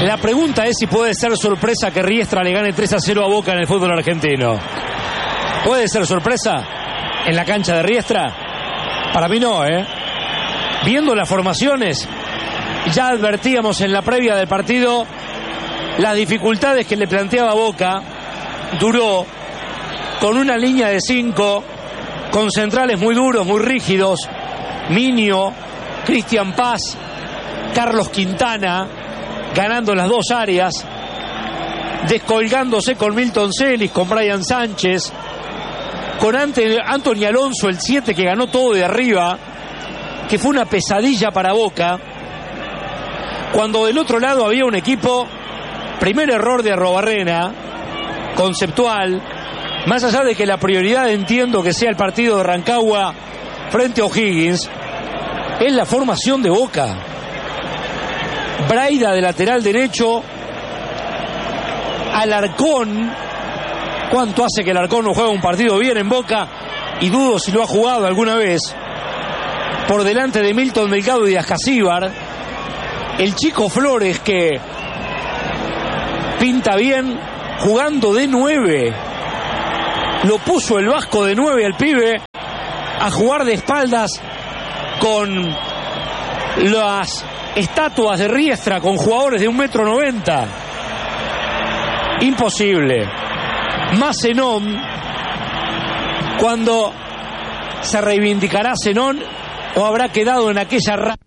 La pregunta es si puede ser sorpresa que Riestra le gane 3-0 a Boca en el fútbol argentino. ¿Puede ser sorpresa en la cancha de Riestra? Para mí no, Viendo las formaciones, ya advertíamos en la previa del partido las dificultades que le planteaba Boca. Duró con una línea de 5, con centrales muy duros, muy rígidos. Minio, Cristian Paz, Carlos Quintana, ganando las dos áreas, descolgándose con Milton Celis, con Brian Sánchez, con Anthony Alonso, el 7, que ganó todo de arriba, que fue una pesadilla para Boca, cuando del otro lado había un equipo, primer error de Arrobarrena, conceptual, más allá de que la prioridad entiendo que sea el partido de Rancagua frente a O'Higgins, es la formación de Boca. Braida de lateral derecho, Alarcón. ¿Cuánto hace que Alarcón no juega un partido bien en Boca? Y dudo si lo ha jugado alguna vez. Por delante de Milton Delgado y de Ascasíbar. El Chico Flores, que pinta bien jugando de 9. Lo puso el Vasco de 9 al pibe a jugar de espaldas con las estatuas de Riestra, con jugadores de 1,90 m. Imposible. Más Zenón. ¿Cuándo se reivindicará Zenón o habrá quedado en aquella